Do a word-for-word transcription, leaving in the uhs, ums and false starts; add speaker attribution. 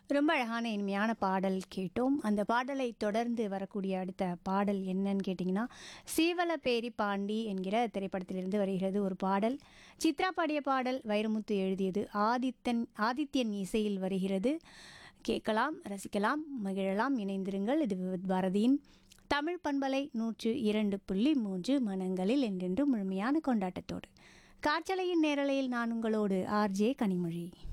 Speaker 1: ரொம்ப அழகான இனிமையான பாடல் கேட்டோம். அந்த பாடலை தொடர்ந்து வரக்கூடிய அடுத்த பாடல் என்னன்னு கேட்டிங்கன்னா, சீவலப்பேரி பாண்டி என்கிற திரைப்படத்திலிருந்து வருகிறது ஒரு பாடல். சித்ரா பாடிய பாடல், வைரமுத்து எழுதியது, ஆதித்தன் ஆதித்யன் இசையில் வருகிறது. கேட்கலாம், ரசிக்கலாம், மகிழலாம். இணைந்திருங்கள். இது விவித் பாரதியின் தமிழ் பண்பலை நூற்று இரண்டு புள்ளி மூன்று மனங்களில் என்றென்றும் முழுமையான கொண்டாட்டத்தோடு. காற்றலையின் நேரலையில் நான் உங்களோடு ஆர்ஜே கனிமொழி.